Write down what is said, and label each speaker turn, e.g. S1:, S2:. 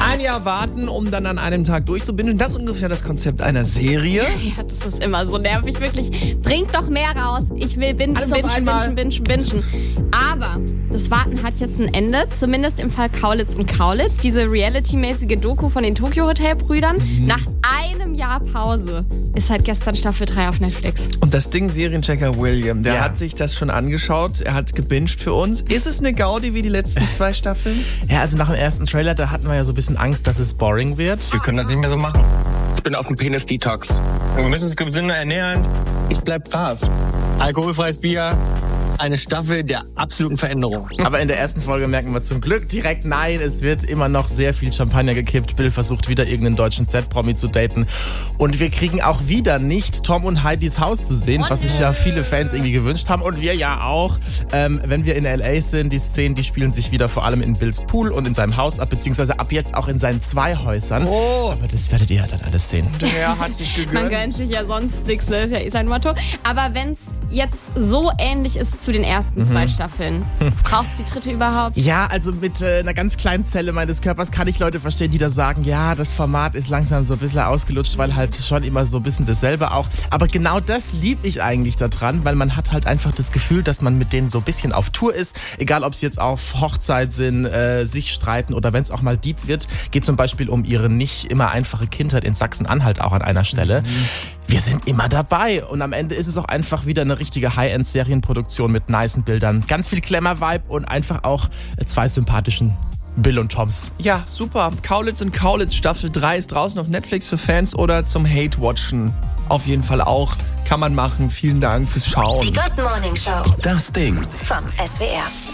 S1: ein Jahr warten, um dann an einem Tag durchzubinden. Das ist ungefähr das Konzept einer Serie.
S2: Ja, das ist immer so nervig, wirklich. Bringt doch mehr raus. Ich will bingen. Aber das Warten hat jetzt ein Ende, zumindest im Fall Kaulitz und Kaulitz. Diese Reality-mäßige Doku von den Tokyo Hotel-Brüdern. Nach einem Jahr Pause ist halt gestern Staffel 3 auf Netflix.
S1: Und das Ding, Serienchecker William, der hat sich das schon angeschaut. Er hat gebinged für uns. Ist es eine Gaudi wie die letzten 2 Staffeln?
S3: Ja, also nach dem ersten Trailer, da hatten wir ja so ein bisschen Angst, dass es boring wird.
S4: Wir können das nicht mehr so machen. Ich bin auf dem Penis-Detox. Wir müssen uns gesünder ernähren. Ich bleib brav. Alkoholfreies Bier. Eine Staffel der absoluten Veränderung.
S3: Aber in der ersten Folge merken wir zum Glück direkt, nein, es wird immer noch sehr viel Champagner gekippt. Bill versucht wieder irgendeinen deutschen Z-Promi zu daten. Und wir kriegen auch wieder nicht Tom und Heidis Haus zu sehen, was sich ja viele Fans irgendwie gewünscht haben. Und wir ja auch. Wenn wir in L.A. sind, die Szenen, die spielen sich wieder vor allem in Bills Pool und in seinem Haus ab, beziehungsweise ab jetzt auch in seinen 2 Häusern.
S1: Oh.
S3: Aber das werdet ihr ja dann alles sehen.
S1: Der Herr hat sich gegönnt.
S2: Man gönnt sich ja sonst nichts, ne? Das ist ja sein Motto. Aber wenn es jetzt so ähnlich ist zu den ersten 2 Staffeln, braucht es die dritte überhaupt?
S3: Ja, also mit einer ganz kleinen Zelle meines Körpers kann ich Leute verstehen, die da sagen, ja, das Format ist langsam so ein bisschen ausgelutscht, weil halt schon immer so ein bisschen dasselbe auch. Aber genau das liebe ich eigentlich daran, weil man hat halt einfach das Gefühl, dass man mit denen so ein bisschen auf Tour ist. Egal, ob sie jetzt auf Hochzeit sind, sich streiten oder wenn es auch mal deep wird. Geht zum Beispiel um ihre nicht immer einfache Kindheit in Sachsen-Anhalt auch an einer Stelle. Wir sind immer dabei und am Ende ist es auch einfach wieder eine richtige High-End-Serienproduktion mit nicen Bildern. Ganz viel Glamour-Vibe und einfach auch 2 sympathischen Bill und Toms.
S1: Ja, super. Kaulitz und Kaulitz Staffel 3 ist draußen auf Netflix für Fans oder zum Hate-Watchen. Auf jeden Fall auch. Kann man machen. Vielen Dank fürs Schauen.
S5: Die Good Morning Show.
S6: Das Ding.
S5: Vom SWR.